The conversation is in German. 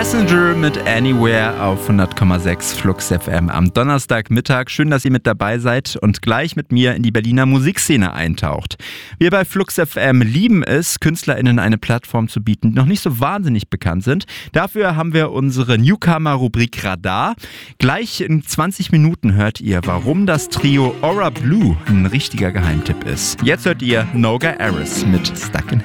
Passenger mit Anywhere auf 100,6 Flux FM am Donnerstagmittag. Schön, dass ihr mit dabei seid und gleich mit mir in die Berliner Musikszene eintaucht. Wir bei Flux FM lieben es, KünstlerInnen eine Plattform zu bieten, die noch nicht so wahnsinnig bekannt sind. Dafür haben wir unsere Newcomer-Rubrik Radar. Gleich in 20 Minuten hört ihr, warum das Trio Aura Blue ein richtiger Geheimtipp ist. Jetzt hört ihr Noga Aris mit Stuck in